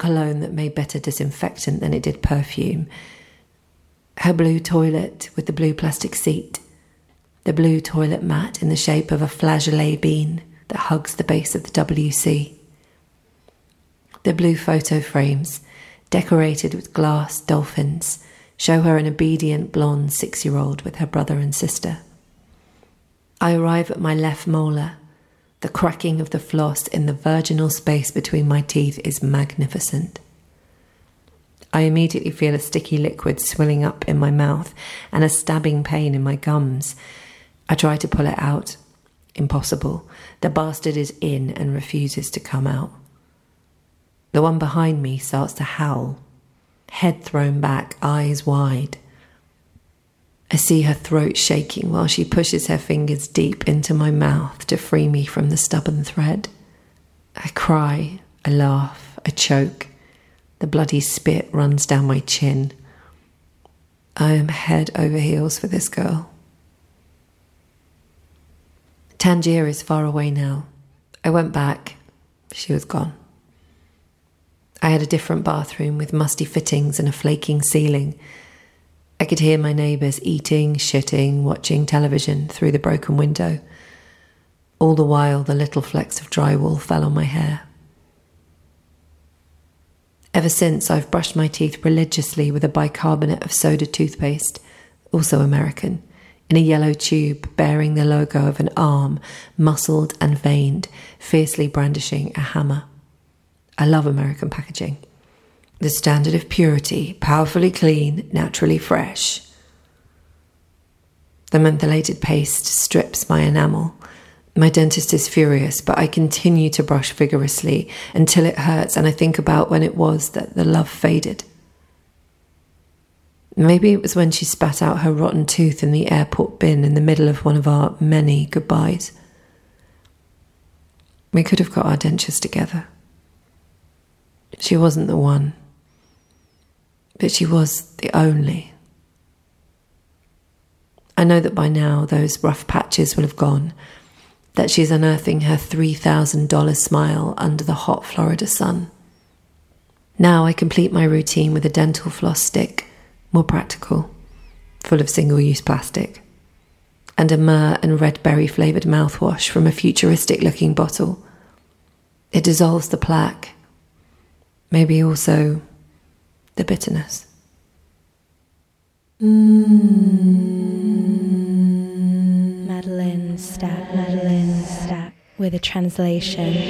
cologne that made better disinfectant than it did perfume. Her blue toilet with the blue plastic seat. The blue toilet mat in the shape of a flageolet bean that hugs the base of the WC. The blue photo frames, decorated with glass dolphins, show her an obedient blonde 6-year-old with her brother and sister. I arrive at my left molar. The cracking of the floss in the virginal space between my teeth is magnificent. I immediately feel a sticky liquid swelling up in my mouth and a stabbing pain in my gums. I try to pull it out. Impossible. The bastard is in and refuses to come out. The one behind me starts to howl, head thrown back, eyes wide. I see her throat shaking while she pushes her fingers deep into my mouth to free me from the stubborn thread. I cry, I laugh, I choke. The bloody spit runs down my chin. I am head over heels for this girl. Tangier is far away now. I went back. She was gone. I had a different bathroom with musty fittings and a flaking ceiling. I could hear my neighbours eating, shitting, watching television through the broken window. All the while, the little flecks of drywall fell on my hair. Ever since, I've brushed my teeth religiously with a bicarbonate of soda toothpaste, also American, in a yellow tube bearing the logo of an arm, muscled and veined, fiercely brandishing a hammer. I love American packaging. The standard of purity, powerfully clean, naturally fresh. The mentholated paste strips my enamel. My dentist is furious, but I continue to brush vigorously until it hurts and I think about when it was that the love faded. Maybe it was when she spat out her rotten tooth in the airport bin in the middle of one of our many goodbyes. We could have got our dentures together. She wasn't the one, but she was the only. I know that by now those rough patches will have gone, that she's unearthing her $3,000 smile under the hot Florida sun. Now I complete my routine with a dental floss stick, more practical, full of single-use plastic, and a myrrh and red berry flavoured mouthwash from a futuristic-looking bottle. It dissolves the plaque, maybe also the bitterness. Madeline Stack with a translation.